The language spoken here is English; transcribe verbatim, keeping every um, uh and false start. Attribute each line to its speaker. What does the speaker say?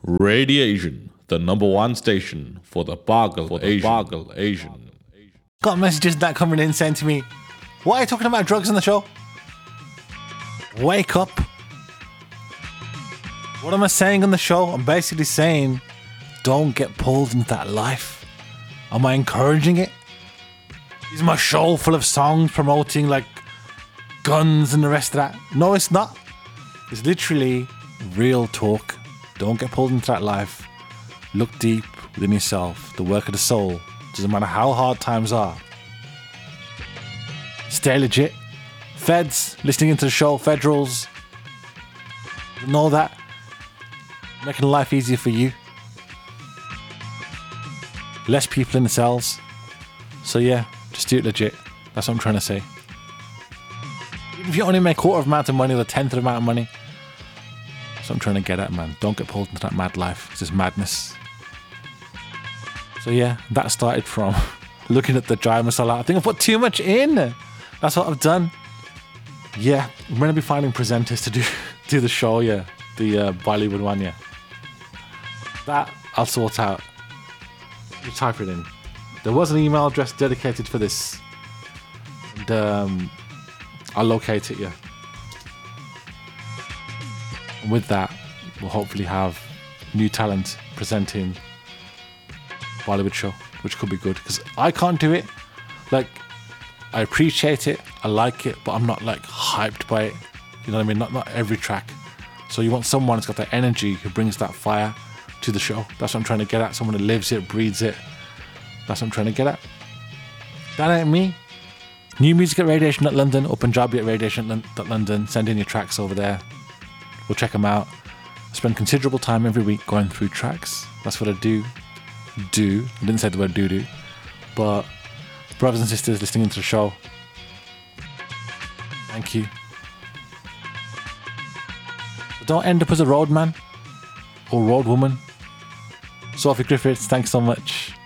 Speaker 1: Radiation, the number one station for the Bargle for the Asian. Bargle Asian.
Speaker 2: Got messages that coming in saying to me, why are you talking about drugs on the show? Wake up. What am I saying on the show? I'm basically saying, don't get pulled into that life. Am I encouraging it? Is my show full of songs promoting like guns and the rest of that? No, it's not. It's literally real talk. Don't get pulled into that life. Look deep within yourself. The work of the soul. Doesn't matter how hard times are. Stay legit. Feds listening into the show, federals, know that. Making life easier for you. Less people in the cells. So yeah, just do it legit. That's what I'm trying to say. Even if you only make a quarter of the amount of money or a tenth of the amount of money, that's what I'm trying to get at, man. Don't get pulled into that mad life. It's just madness. So yeah, that started from looking at the dry masala. I think I put too much in. That's what I've done. Yeah, I'm going to be finding presenters to do do the show, yeah. The uh, Bollywood one, yeah. That I'll sort out. You type it in. There was an email address dedicated for this. And um, I'll locate it, yeah. And with that, we'll hopefully have new talent presenting Bollywood show, which could be good. Because I can't do it. Like, I appreciate it, I like it, but I'm not like hyped by it. You know what I mean? Not not every track. So you want someone who's got that energy, who brings that fire to the show. That's what I'm trying to get at. Someone who lives it, breathes it. That's what I'm trying to get at. That ain't me. New music at Radiation dot London or Punjabi at Radiation dot London. Send in your tracks over there. We'll check them out. I spend considerable time every week going through tracks. That's what I do. Do. I didn't say the word do-do. But brothers and sisters listening into the show, thank you. But don't end up as a roadman or road woman. Sophie Griffiths, thanks so much.